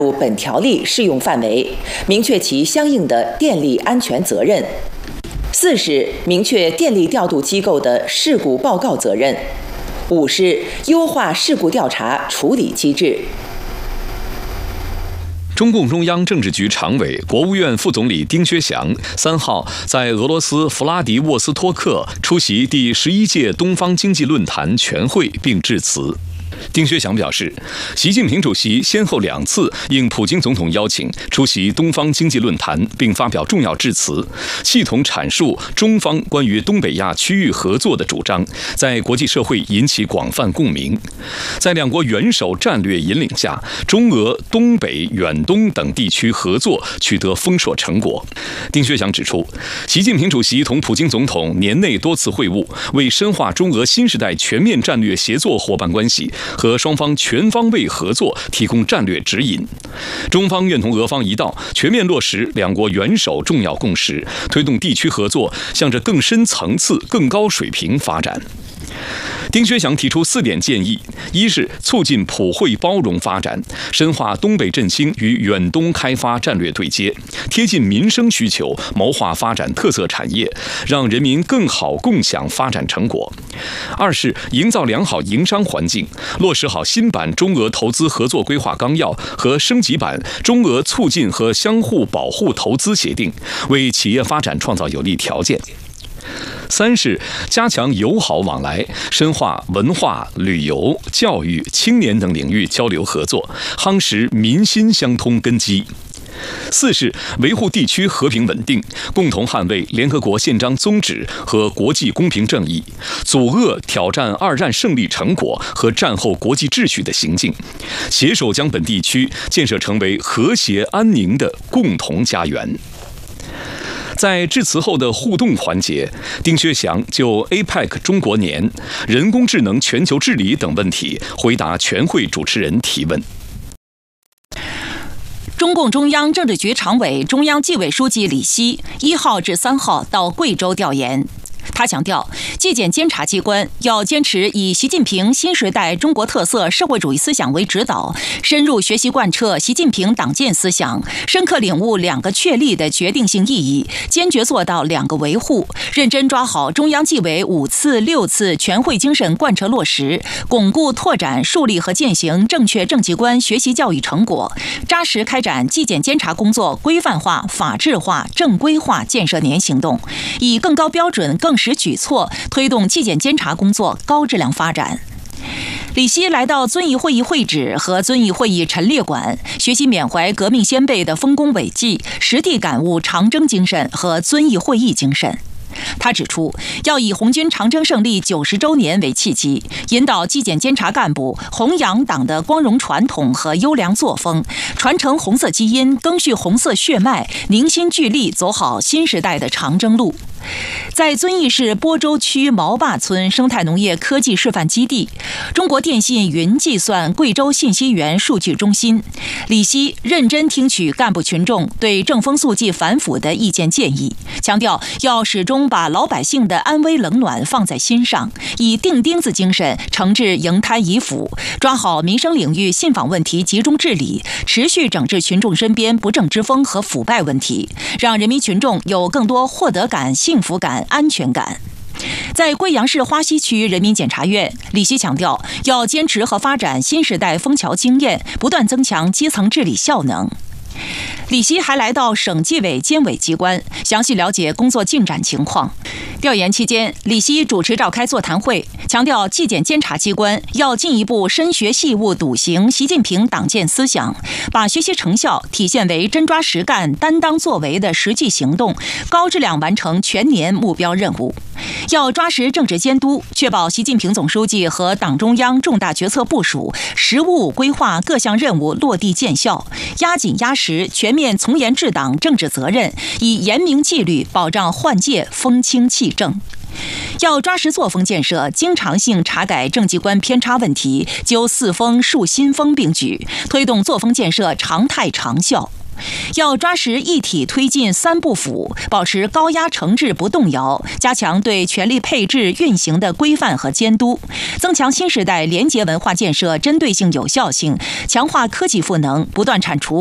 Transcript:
入本条例适用范围，明确其相应的电力安全责任。4是明确电力调度机构的事故报告责任。5是优化事故调查处理机制。 中共中央政治局常委、国务院副总理丁薛祥3号在俄罗斯弗拉迪沃斯托克出席第11届东方经济论坛全会并致辞。丁薛祥表示，习近平主席先后2次应普京总统邀请出席东方经济论坛，并发表重要致辞，系统阐述中方关于东北亚区域合作的主张，在国际社会引起广泛共鸣。在两国元首战略引领下，中俄、东北、远东等地区合作取得丰硕成果。丁薛祥指出，习近平主席同普京总统年内多次会晤，为深化中俄新时代全面战略协作伙伴关系和双方全方位合作提供战略指引。中方愿同俄方一道，全面落实两国元首重要共识，推动地区合作向着更深层次、更高水平发展。丁薛祥提出4点建议：一是促进普惠包容发展，深化东北振兴与远东开发战略对接，贴近民生需求，谋划发展特色产业，让人民更好共享发展成果；二是营造良好营商环境，落实好新版中俄投资合作规划纲要和升级版中俄促进和相互保护投资协定，为企业发展创造有利条件。3是加强友好往来，深化文化、旅游、教育、青年等领域交流合作，夯实民心相通根基。4是维护地区和平稳定，共同捍卫联合国宪章宗旨和国际公平正义，阻遏挑战2战胜利成果和战后国际秩序的行径，携手将本地区建设成为和谐安宁的共同家园。在致辞后的互动环节，丁薛祥就 APEC 中国年、人工智能全球治理等问题回答全会主持人提问。 中共中央政治局常委、中央纪委书记李希1号至3号到贵州调研。他强调，纪检监察机关要坚持以习近平新时代中国特色社会主义思想为指导，深入学习贯彻习近平党建思想，深刻领悟2个确立的决定性意义，坚决做到2个维护，认真抓好中央纪委5次、6次全会精神贯彻落实，巩固拓展、树立和践行正确政绩观学习教育成果，扎实开展纪检监察工作规范化、法治化、正规化建设年行动，以更高标准、更实举措推动纪检监察工作高质量发展。李希来到遵义会议会址和遵义会议陈列馆，学习缅怀革命先辈的丰功伟绩，实地感悟长征精神和遵义会议精神。他指出，要以红军长征胜利90周年为契机，引导纪检监察干部弘扬党的光荣传统和优良作风，传承红色基因，赓续红色血脉，凝心聚力走好新时代的长征路。在遵义市播州区毛坝村生态农业科技示范基地，中国电信云计算贵州信息源数据中心，李希认真听取干部群众对正风肃纪反腐的意见建议，强调要始终把老百姓的安危冷暖放在心上，以钉钉子精神惩治营贪遗腐，抓好民生领域信访问题集中治理，持续整治群众身边不正之风和腐败问题，让人民群众有更多获得感、幸福感、安全感。在贵阳市花溪区人民检察院，李希强调要坚持和发展新时代枫桥经验，不断增强基层治理效能。李希还来到省纪委监委机关，详细了解工作进展情况。调研期间，李希主持召开座谈会，强调纪检监察机关要进一步深学细悟笃行习近平党建思想，把学习成效体现为真抓实干、担当作为的实际行动，高质量完成全年目标任务。要抓实政治监督，确保习近平总书记和党中央重大决策部署、实务规划各项任务落地见效，压紧压实全面从严治党政治责任，以严明纪律保障换届风清气正。要抓实作风建设，经常性查改政绩观偏差问题，揪四风树新风并举，推动作风建设常态长效。 要抓实一体推进三部辅，保持高压惩治不动摇，加强对权力配置运行的规范和监督，增强新时代廉洁文化建设针对性有效性，强化科技赋能，不断铲除